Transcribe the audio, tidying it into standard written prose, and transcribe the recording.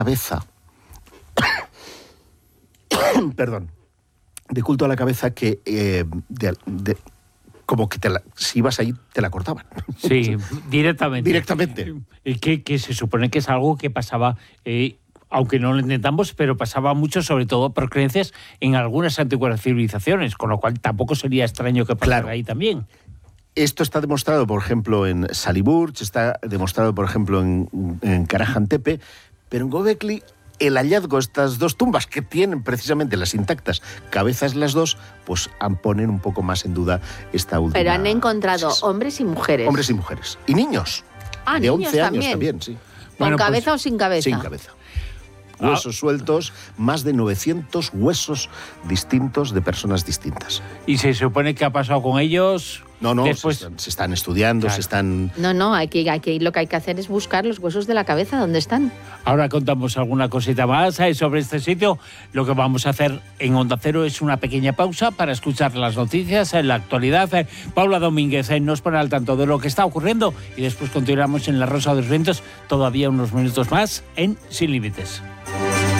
cabeza, perdón, de culto a la cabeza que como que si ibas ahí te la cortaban. Sí, directamente. Directamente. Que se supone que es algo que pasaba, aunque no lo intentamos, pero pasaba mucho, sobre todo por creencias en algunas antiguas civilizaciones, con lo cual tampoco sería extraño que pasara ahí también. Esto está demostrado, por ejemplo, en Saliburch, está demostrado, por ejemplo, en Karajan Tepe, pero en Göbekli el hallazgo, estas dos tumbas que tienen precisamente las intactas cabezas las dos, pues ponen un poco más en duda esta última. Pero han encontrado hombres y mujeres. Hombres y mujeres. Y niños. Ah, de niños 11 años también, sí. ¿Con cabeza o sin cabeza? Sin cabeza. Huesos sueltos, más de 900 huesos distintos de personas distintas. ¿Y se supone que ha pasado con ellos? No, después... se están estudiando, claro. se están... No, lo que hay que hacer es buscar los huesos de la cabeza, ¿dónde están? Ahora contamos alguna cosita más sobre este sitio. Lo que vamos a hacer en Onda Cero es una pequeña pausa para escuchar las noticias en la actualidad. Paula Domínguez nos pone al tanto de lo que está ocurriendo y después continuamos en La Rosa de los Vientos todavía unos minutos más en Sin Límites.